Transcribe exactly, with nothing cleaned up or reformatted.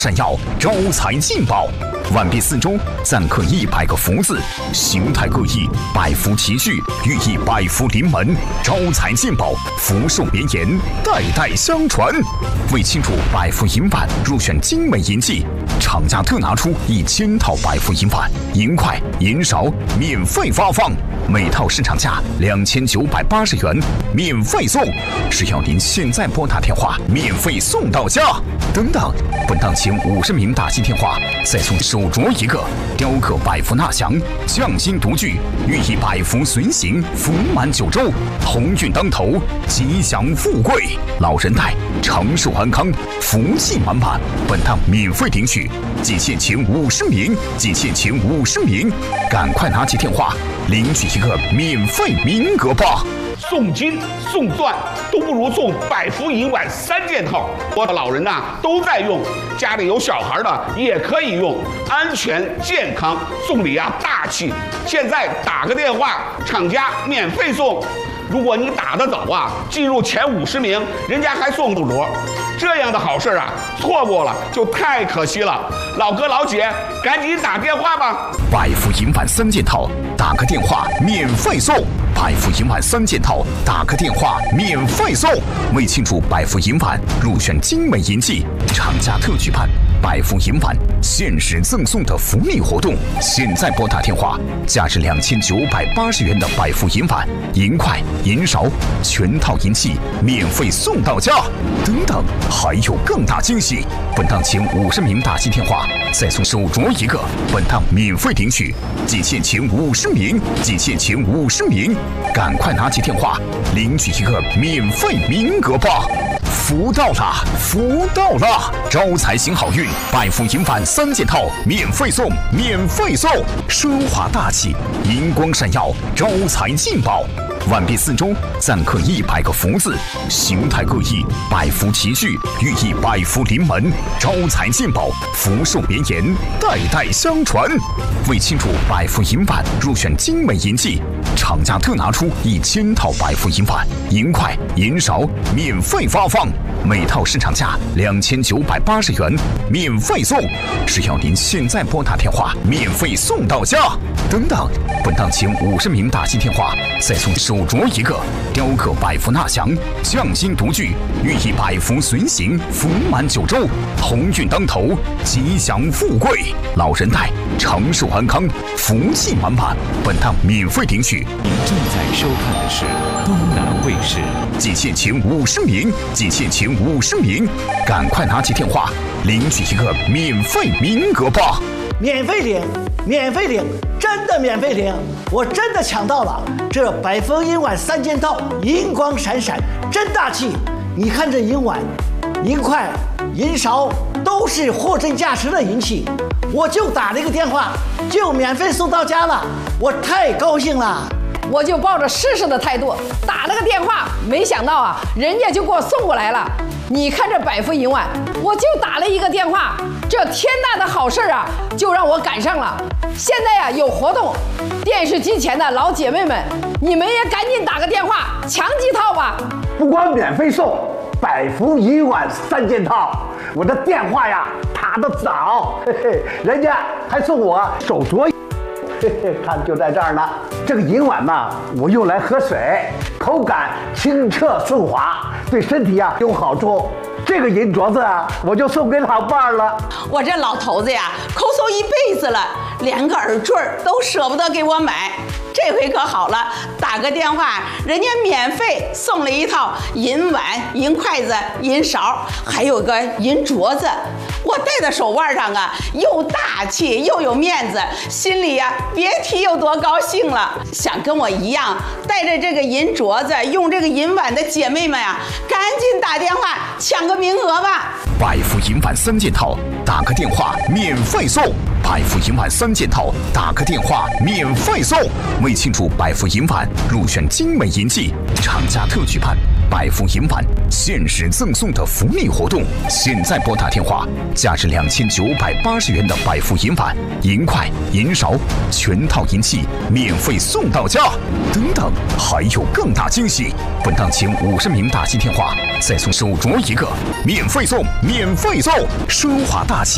闪耀，招财进宝。完璧四周錾刻一百个福字，形态各异，百福齐聚，寓意百福临门，招财进宝，福寿绵延，代代相传。为庆祝百福银碗入选精美银器，厂家特拿出一千套百福银碗、银筷、银勺，免费发放。每套市场价两千九百八十元，免费送。只要您现在拨打电话，免费送到家。等等，本档前五十名打进电话，再送手镯一个，雕刻百福纳祥，匠心独具，寓意百福随行，福满九州，鸿运当头，吉祥富贵，老人带，长寿安康，福气满满。本档免费领取，仅限前五十名，仅限前五十名，赶快拿起电话领取一个免费名额吧！ 送金送钻都不如送百福银碗三件套，我的老人呐、啊、都在用，家里有小孩的也可以用，安全健康，送礼啊大气。现在打个电话，厂家免费送。如果你打得早啊，进入前五十名，人家还送手镯。这样的好事啊，错过了就太可惜了。老哥老姐，赶紧打电话吧！ 百福银碗三件套，打个电话免费送。百福银碗三件套，打个电话免费送。为庆祝百福银碗入选精美银器，厂家特举办百福银碗限时赠送的福利活动。现在拨打电话，价值两千九百八十元的百福银碗、银筷、银勺全套银器免费送到家。等等，还有更大惊喜！本档前五十名打进电话，再送手镯一个。本档免费领取，仅限前五十名，仅限前五十名，赶快拿起电话领取一个免费名额吧！福到了，福到了！招财行好运，百福银碗三件套免费送，免费送！奢华大气，银光闪耀，招财进宝。完璧四周錾刻一百个福字，形态各异，百福齐聚，寓意百福临门，招财进宝，福寿绵延，代代相传。为庆祝百福银碗入选精美银器，厂家特拿出一千套百福银碗、银筷、银勺，免费发放。每套市场价两千九百八十元，免费送。只要您现在拨打电话，免费送到家。等等，本档前五十名打进电话，再送手镯一个，雕刻百福纳祥，匠心独具，寓意百福随行，福满九州，鸿运当头，吉祥富贵，老人带，长寿安康，福气满满。本档免费领取。 您正在收看的是东南卫视， 仅限前五十名，仅限前五十名，赶快拿起电话领取一个免费名额吧！ 免费领，免费领，真的免费领！我真的抢到了这百福银碗三件套，银光闪闪，真大气！你看这银碗、银筷、银勺都是货真价实的银器，我就打了一个电话，就免费送到家了，我太高兴了！ 我就抱着试试的态度打了个电话，没想到啊，人家就给我送过来了。你看这百福银碗，我就打了一个电话，这天大的好事啊，就让我赶上了。现在呀有活动，电视机前的老姐妹们，你们也赶紧打个电话抢几套吧。 不光免费送百福银碗三件套，我的电话呀打得早，嘿嘿，人家还送我手镯。嘿嘿，看就在这儿呢。这个银碗嘛，我用来喝水，口感清澈顺滑，对身体呀有好处。这个银镯子啊，我就送给老伴儿了。 我这老头子呀，抠搜一辈子了，连个耳坠都舍不得给我买。这回可好了，打个电话，人家免费送了一套银碗、银筷子、银勺，还有个银镯子。我戴在手腕上啊，又大气又有面子，心里呀别提有多高兴了。想跟我一样带着这个银镯子、用这个银碗的姐妹们呀，赶紧打电话抢个名额吧！ 百福银碗三件套，打个电话免费送。百福银碗三件套，打个电话免费送。为庆祝百福银碗入选精美银器，厂家特举办百福银碗限时赠送的福利活动。现在拨打电话，价值两千九百八十元的百福银碗、银筷、银勺全套银器免费送到家。等等，还有更大惊喜！本档前五十名打进电话，再送手镯一个，免费送，免费送！奢华大气。